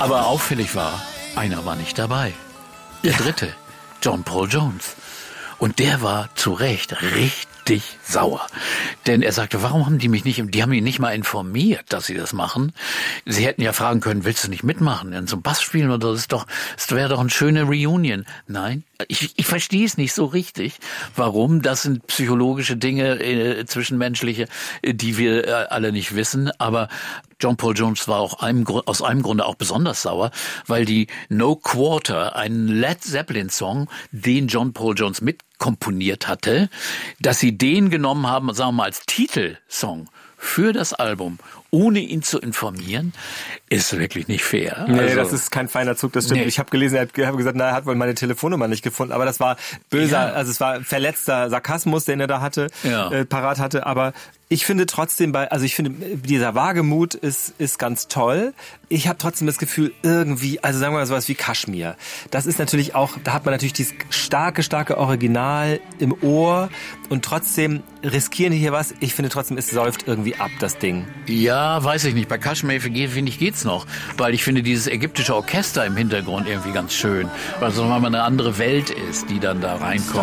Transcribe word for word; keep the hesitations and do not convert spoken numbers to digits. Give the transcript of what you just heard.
Aber auffällig war, einer war nicht dabei. Der ja. dritte, John Paul Jones. Und der war zu Recht richtig sauer. Denn er sagte, warum haben die mich nicht, die haben ihn nicht mal informiert, dass sie das machen. Sie hätten ja fragen können, willst du nicht mitmachen in so einem Bass spielen oder das ist doch, das wäre doch eine schöne Reunion. Nein, ich, ich verstehe es nicht so richtig. Warum? Das sind psychologische Dinge, äh, zwischenmenschliche, die wir äh, alle nicht wissen. Aber John Paul Jones war auch einem, aus einem Grunde auch besonders sauer, weil die No Quarter, einen Led Zeppelin-Song, den John Paul Jones mitkomponiert hatte, dass sie den genommen haben, sagen wir mal, als Titelsong für das Album, ohne ihn zu informieren, ist wirklich nicht fair. Nee, also, das ist kein feiner Zug, das stimmt. Nee. Ich habe gelesen, er hat gesagt, na, er hat wohl meine Telefonnummer nicht gefunden, aber das war böser, ja. also es war verletzter Sarkasmus, den er da hatte, ja. äh, parat hatte, aber ich finde trotzdem bei, also ich finde, dieser Wagemut ist ist ganz toll. Ich habe trotzdem das Gefühl, irgendwie, also sagen wir mal sowas wie Kaschmir. Das ist natürlich auch, da hat man natürlich dieses starke, starke Original im Ohr und trotzdem riskieren die hier was. Ich finde trotzdem, es säuft irgendwie ab, das Ding. Ja, weiß ich nicht. Bei Kaschmir, finde ich, geht's noch. Weil ich finde dieses ägyptische Orchester im Hintergrund irgendwie ganz schön. Weil es nochmal eine andere Welt ist, die dann da reinkommt.